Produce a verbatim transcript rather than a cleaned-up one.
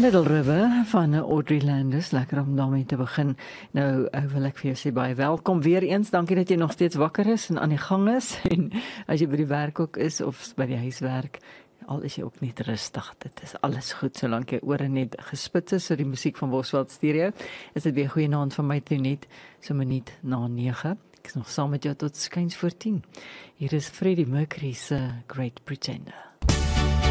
Little River van Audrey Landis, lekker om daarmee te begin. Nou uh, wil ek vir jou sê baie welkom weer eens. Dankie dat jy nog steeds wakker is en aan die gang is. En as jy by die werk ook is of by die huiswerk, al is jy ook net rustig. Dit is alles goed solank jy ore net gespits is. So die musiek van Bosveld Stereo. Is dit weer goeie naand van my toe net so minuut na nege. Ek is nog saam met jou tot skuins voor tien. Hier is Freddie Mercury se Great Pretender.